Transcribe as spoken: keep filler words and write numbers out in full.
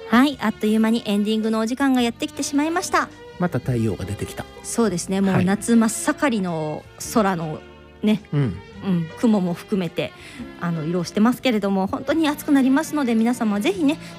はい、あっという間にエンディングのお時間がやってきてしまいました。 また太陽が出てきた。 そうですね、もう夏真っ盛りの空のね、 うん、 うん、雲も含めてあの色をしてますけれども、本当に暑くなりますので、皆様ぜひね